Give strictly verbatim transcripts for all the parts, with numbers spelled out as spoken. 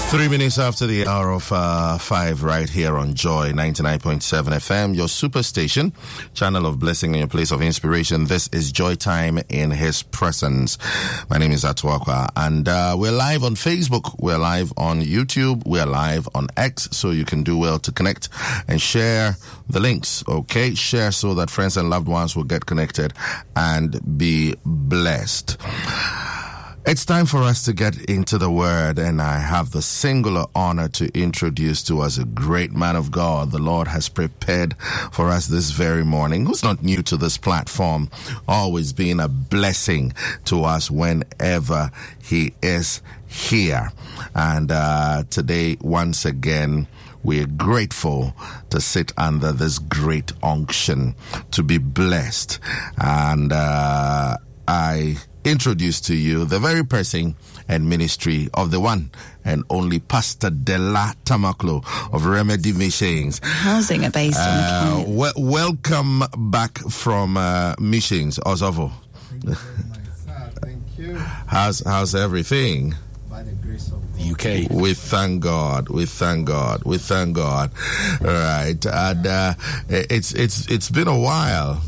Three minutes after the hour of uh, five, right here on Joy ninety-nine point seven F M, your superstation, channel of blessing and your place of inspiration. This is Joy Time in His Presence. My name is Atuakwa, and uh, we're live on Facebook, we're live on YouTube, we're live on X, so you can do well to connect and share the links, okay? Share so that friends and loved ones will get connected and be blessed. It's time for us to get into the Word, and I have the singular honor to introduce to us a great man of God the Lord has prepared for us this very morning, who's not new to this platform, always being a blessing to us whenever he is here. And uh, today, once again, we're grateful to sit under this great unction, to be blessed. And uh, I introduce to you the very person and ministry of the one and only Pastor Dela Tamaklo of Remedy Missions. Housing a base on uh, the w- Welcome back from uh, Missions, Osovo. Thank you very much, sir. Thank you. How's, how's everything? By the grace of God. U K. We thank God. We thank God. We thank God. All right. And uh, it's, it's, it's been a while.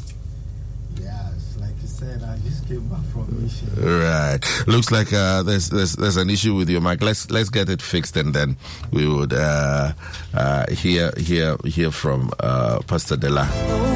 Came back from mission. Right. Looks like uh, there's there's there's an issue with your mic. Let's let's get it fixed, and then we would uh, uh, hear hear hear from uh, Pastor Dela.